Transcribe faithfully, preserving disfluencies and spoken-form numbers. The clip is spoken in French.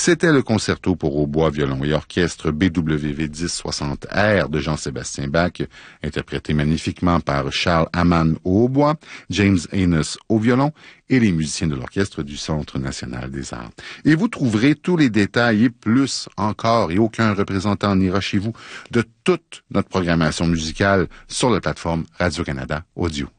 C'était le concerto pour hautbois, violon et orchestre B W V dix soixante R de Jean-Sébastien Bach, interprété magnifiquement par Charles Hamann au hautbois, James Enos au violon et les musiciens de l'orchestre du Centre national des arts. Et vous trouverez tous les détails et plus encore, et aucun représentant n'ira chez vous, de toute notre programmation musicale sur la plateforme Radio-Canada Audio.